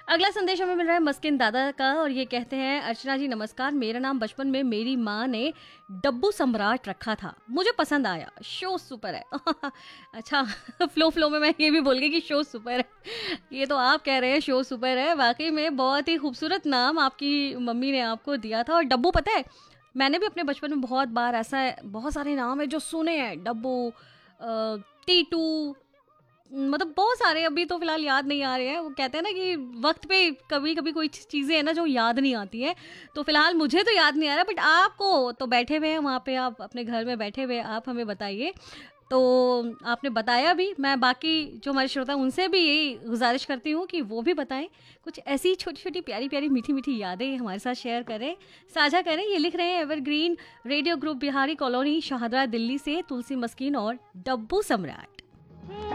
अगला संदेश हमें मिल रहा है मस्किन दादा का और ये कहते हैं, अर्चना जी नमस्कार, मेरा नाम बचपन में मेरी माँ ने डब्बू सम्राट रखा था, मुझे पसंद आया, शो सुपर है। अच्छा, फ्लो फ्लो में मैं ये भी बोल गई कि शो सुपर है। ये तो आप कह रहे हैं शो सुपर है, वाकई में बहुत ही खूबसूरत नाम आपकी मम्मी ने आपको दिया था। और डब्बू पता है, मैंने भी अपने बचपन में बहुत बार ऐसा बहुत सारे नाम है जो सुने हैं, डब्बू, टीटू, मतलब बहुत सारे अभी तो फिलहाल याद नहीं आ रहे हैं। वो कहते हैं ना कि वक्त पे कभी कभी कोई चीज़ें हैं ना जो याद नहीं आती हैं, तो फिलहाल मुझे तो याद नहीं आ रहा, बट आपको तो बैठे हुए हैं वहाँ पे, आप अपने घर में बैठे हुए, आप हमें बताइए। तो आपने बताया भी, मैं बाकी जो हमारे श्रोता हैं, उनसे भी यही गुजारिश करती हूँ कि वो भी बताएं कुछ ऐसी छोटी छोटी प्यारी प्यारी मीठी मीठी यादें हमारे साथ शेयर करें, साझा करें। ये लिख रहे हैं evergreen radio group Bihari colony Shahdara Delhi से तुलसी मस्कीन और डब्बू सम्राट।